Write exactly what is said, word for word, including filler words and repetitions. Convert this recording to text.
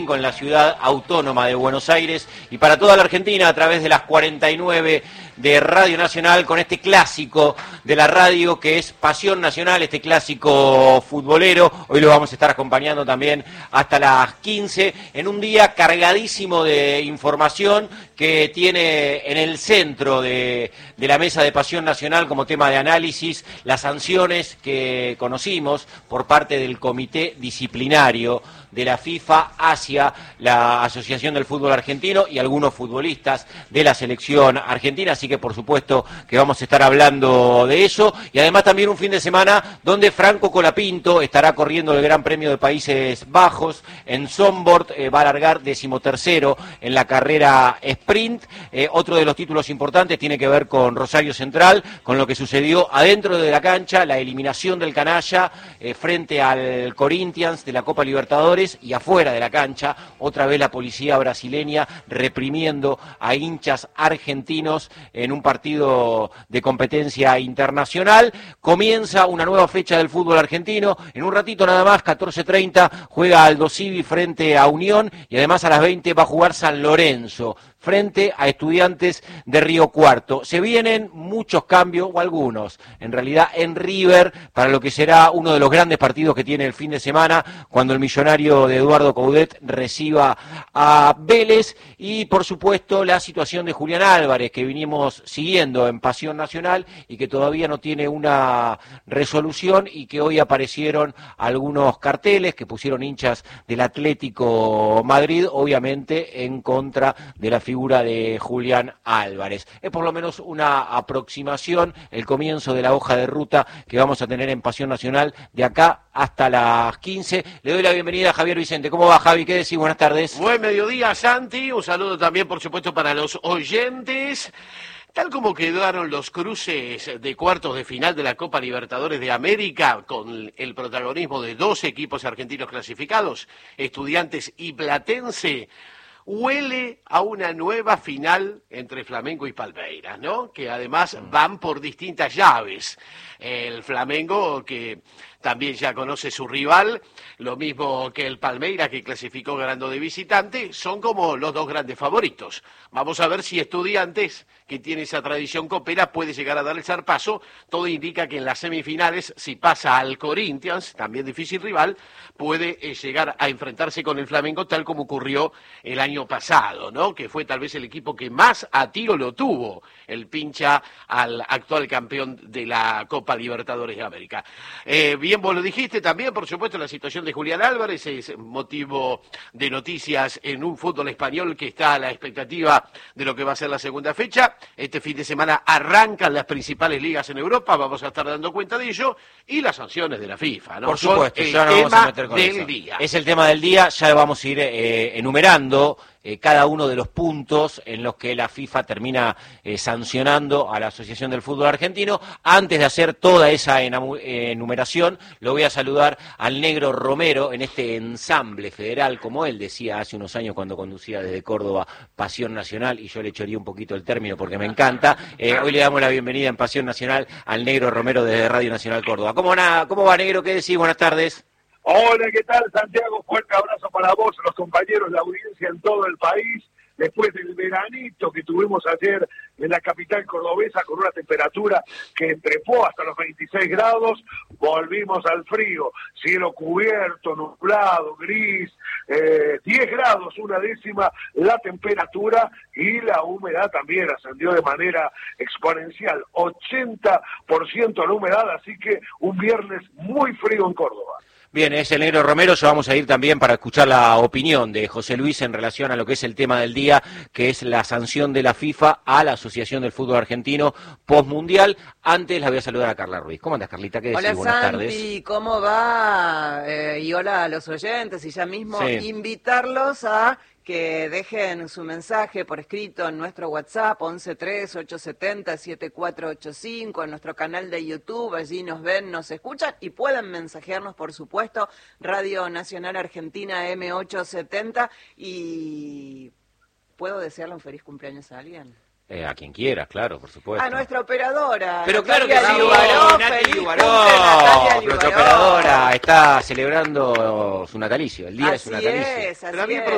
cinco en la ciudad autónoma de Buenos Aires y para toda la Argentina a través de las cuarenta y nueve de Radio Nacional con este clásico de la radio que es Pasión Nacional, este clásico futbolero. Hoy lo vamos a estar acompañando también hasta las quince en un día cargadísimo de información que tiene en el centro de, de la mesa de Pasión Nacional como tema de análisis las sanciones que conocimos por parte del Comité Disciplinario de la FIFA hacia la Asociación del Fútbol Argentino y algunos futbolistas de la selección argentina, así que por supuesto que vamos a estar hablando de eso, y además también un fin de semana donde Franco Colapinto estará corriendo el Gran Premio de Países Bajos en Zandvoort, eh, va a largar decimotercero en la carrera sprint. Eh, otro de los títulos importantes tiene que ver con Rosario Central, con lo que sucedió adentro de la cancha, la eliminación del canalla eh, frente al Corinthians de la Copa Libertadores, y afuera de la cancha, otra vez la policía brasileña reprimiendo a hinchas argentinos en un partido de competencia internacional. Comienza una nueva fecha del fútbol argentino, en un ratito nada más, catorce treinta, juega Aldo Civi frente a Unión, y además a las veinte va a jugar San Lorenzo frente a Estudiantes de Río Cuarto. Se vienen muchos cambios, o algunos, en realidad, en River, para lo que será uno de los grandes partidos que tiene el fin de semana, cuando el Millonario de Eduardo Coudet reciba a Vélez, y por supuesto la situación de Julián Álvarez, que vinimos siguiendo en Pasión Nacional, y que todavía no tiene una resolución, y que hoy aparecieron algunos carteles que pusieron hinchas del Atlético Madrid, obviamente en contra de la figura de Julián Álvarez. Es por lo menos una aproximación, el comienzo de la hoja de ruta que vamos a tener en Pasión Nacional de acá hasta las quince. Le doy la bienvenida a Javier Vicente. ¿Cómo va, Javi? ¿Qué decís? Buenas tardes. Buen mediodía, Santi. Un saludo también, por supuesto, para los oyentes. Tal como quedaron los cruces de cuartos de final de la Copa Libertadores de América, con el protagonismo de dos equipos argentinos clasificados, Estudiantes y Platense, huele a una nueva final entre Flamengo y Palmeiras, ¿no? Que además van por distintas llaves. El Flamengo, que también ya conoce su rival, lo mismo que el Palmeiras, que clasificó ganando de visitante, son como los dos grandes favoritos. Vamos a ver si Estudiantes, que tiene esa tradición copera, puede llegar a dar el zarpazo. Todo indica que en las semifinales, si pasa al Corinthians, también difícil rival, puede eh, llegar a enfrentarse con el Flamengo, tal como ocurrió el año pasado, ¿no? Que fue tal vez el equipo que más a tiro lo tuvo, el pincha al actual campeón de la Copa Libertadores de América. Eh, bien, vos lo dijiste también, por supuesto, la situación de Julián Álvarez es motivo de noticias en un fútbol español que está a la expectativa de lo que va a ser la segunda fecha. Este fin de semana arrancan las principales ligas en Europa, vamos a estar dando cuenta de ello, y las sanciones de la FIFA, ¿no? Por supuesto, Son ya el nos vamos tema a meter con del eso. día. Es el tema del día, ya vamos a ir eh, enumerando eh, cada uno de los puntos en los que la FIFA termina eh, sancionando a la Asociación del Fútbol Argentino. Antes de hacer toda esa enumeración, lo voy a saludar al Negro Romero en este ensamble federal, como él decía hace unos años cuando conducía desde Córdoba Pasión Nacional, y yo le choreé un poquito el término porque me encanta. Eh, hoy le damos la bienvenida en Pasión Nacional al Negro Romero desde Radio Nacional Córdoba. ¿Cómo, na, cómo va, Negro? ¿Qué decís? Buenas tardes. Hola, ¿qué tal, Santiago? Fuerte abrazo para vos, los compañeros, la audiencia en todo el país. Después del veranito que tuvimos ayer en la capital cordobesa con una temperatura que trepó hasta los veintiséis grados, volvimos al frío, cielo cubierto, nublado, gris, eh, diez grados, una décima la temperatura, y la humedad también ascendió de manera exponencial, ochenta por ciento la humedad, así que un viernes muy frío en Córdoba. Bien, es el Negro Romero, ya vamos a ir también para escuchar la opinión de José Luis en relación a lo que es el tema del día, que es la sanción de la FIFA a la Asociación del Fútbol Argentino postmundial. Antes la voy a saludar a Carla Ruiz. ¿Cómo andas, Carlita? ¿Qué decís? Hola, Buenas Santi, tardes. ¿cómo va? Eh, y hola a los oyentes, y ya mismo Sí. invitarlos a que dejen su mensaje por escrito en nuestro WhatsApp once tres ocho siete cero siete cuatro ocho cinco, en nuestro canal de YouTube, allí nos ven, nos escuchan y pueden mensajearnos, por supuesto, Radio Nacional Argentina M ochocientos setenta. Y ¿puedo desearle un feliz cumpleaños a alguien? Eh, a quien quieras, claro, por supuesto. A nuestra operadora. Pero claro que Natalia sí, Libaró, Nati feliz Libaró, cumple, Natalia nuestra Libaró. operadora está celebrando su natalicio, el día de su Así natalicio. es, así Pero a mí, es.